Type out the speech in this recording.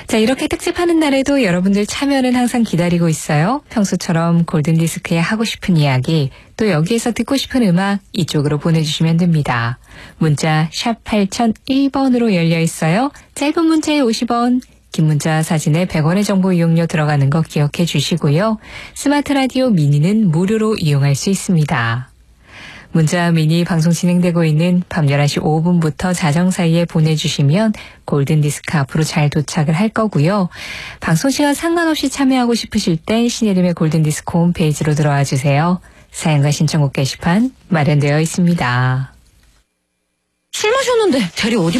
자, 이렇게 특집하는 날에도 여러분들 참여는 항상 기다리고 있어요. 평소처럼 골든디스크에 하고 싶은 이야기, 또 여기에서 듣고 싶은 음악 이쪽으로 보내주시면 됩니다. 문자 샵 8001번으로 열려 있어요. 짧은 문자에 50원, 긴 문자 사진에 100원의 정보 이용료 들어가는 거 기억해 주시고요. 스마트 라디오 미니는 무료로 이용할 수 있습니다. 문자 미니 방송 진행되고 있는 밤 11시 5분부터 자정 사이에 보내주시면 골든디스크 앞으로 잘 도착을 할 거고요. 방송 시간 상관없이 참여하고 싶으실 땐 신혜림의 골든디스크 홈페이지로 들어와 주세요. 사연과 신청곡 게시판 마련되어 있습니다. 술 마셨는데 대리 어디